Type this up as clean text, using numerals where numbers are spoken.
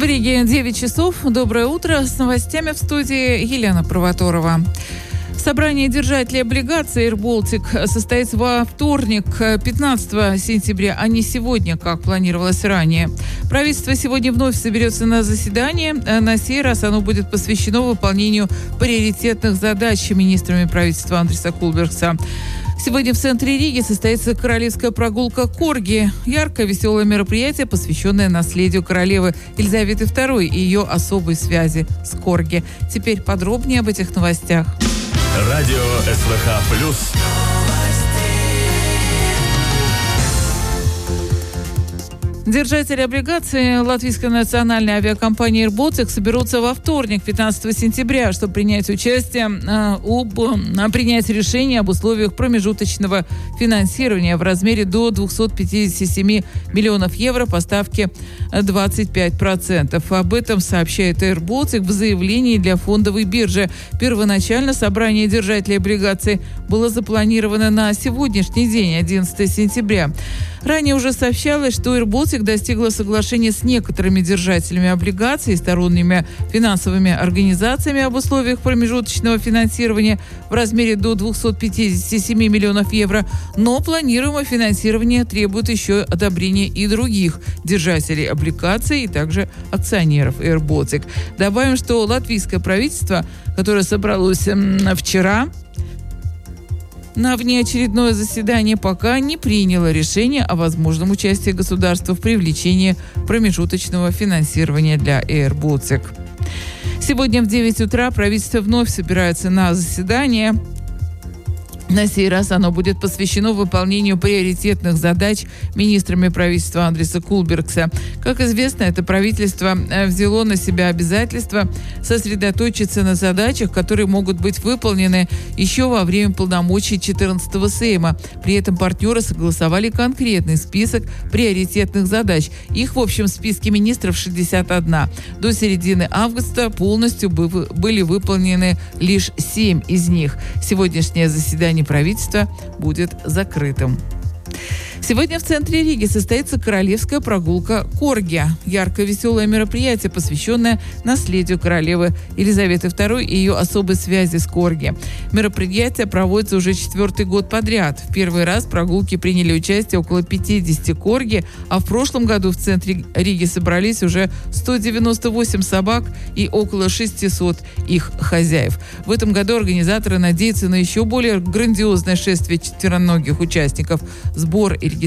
Риге 9 часов. Доброе утро. С новостями в студии Елена Провоторова. Собрание держателей облигаций Air Baltic состоится во вторник, 15 сентября, а не сегодня, как планировалось ранее. Правительство сегодня вновь соберется на заседание. На сей раз оно будет посвящено выполнению приоритетных задач министрами правительства Андриса Кулбергса. Сегодня в центре Риги состоится королевская прогулка Корги. Яркое, веселое мероприятие, посвященное наследию королевы Елизаветы II и ее особой связи с Корги. Теперь подробнее об этих новостях. Радио СВХ Плюс. Держатели облигаций латвийской национальной авиакомпании Air Baltic соберутся во вторник, 15 сентября, чтобы принять участие принять решение об условиях промежуточного финансирования в размере до 257 миллионов евро по ставке 25%. Об этом сообщает Air Baltic в заявлении для фондовой биржи. Первоначально собрание держателей облигаций было запланировано на сегодняшний день, 11 сентября. Ранее уже сообщалось, что Air Baltic достигла соглашения с некоторыми держателями облигаций и сторонними финансовыми организациями об условиях промежуточного финансирования в размере до 257 миллионов евро, но планируемое финансирование требует еще одобрения и других держателей облигаций и также акционеров Air Baltic. Добавим, что латвийское правительство, которое собралось вчера на внеочередное заседание, пока не приняло решение о возможном участии государства в привлечении промежуточного финансирования для Air Baltic. Сегодня в 9 утра правительство вновь собирается на заседание. На сей раз оно будет посвящено выполнению приоритетных задач министрами правительства Андриса Кулбергса. Как известно, это правительство взяло на себя обязательство сосредоточиться на задачах, которые могут быть выполнены еще во время полномочий 14-го Сейма. При этом партнеры согласовали конкретный список приоритетных задач. Их в общем списке министров 61. До середины августа полностью были выполнены лишь 7 из них. Сегодняшнее заседание правительства будет закрытым. Сегодня в центре Риги состоится королевская прогулка Корги. Яркое, веселое мероприятие, посвященное наследию королевы Елизаветы II и ее особой связи с Корги. Мероприятие проводится уже 4-й год подряд. В первый раз в прогулке приняли участие около 50 корги, а в прошлом году в центре Риги собрались уже 198 собак и около 600 их хозяев. В этом году организаторы надеются на еще более грандиозное шествие четвероногих участников. Сбор и